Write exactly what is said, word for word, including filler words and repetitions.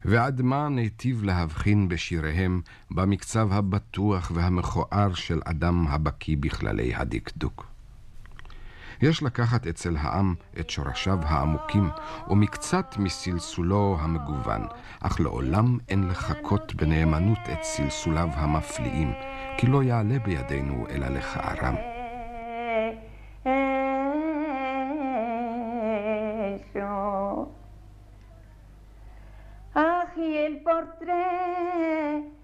ועד מה ניטיב להבחין בשיריהם במקצב הבטוח והמכוער של אדם הבקי בכללי הדקדוק. יש לקחת אצל העם את שורשיו העמוקים ומקצת מסלסולו המגוון, אך לעולם אין לחכות בנאמנות את סלסוליו המפליאים, כי לא יעלה בידינו אלא לכערם. Ah, y el portrait